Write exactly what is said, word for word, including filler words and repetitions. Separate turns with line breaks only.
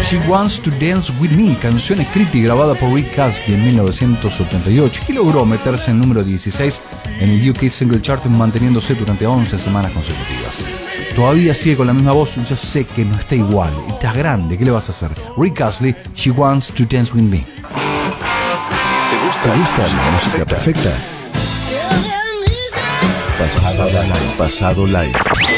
She Wants to Dance With Me, canción escrita y grabada por Rick Astley en mil novecientos ochenta y ocho, que logró meterse en número dieciséis en el U K Single Chart, manteniéndose durante once semanas consecutivas. Todavía sigue con la misma voz, yo sé que no está igual, está grande, ¿qué le vas a hacer? Rick Astley, She Wants to Dance With Me.
¿Te gusta, ¿Te gusta la música perfecta? Pasado live. Pasado live.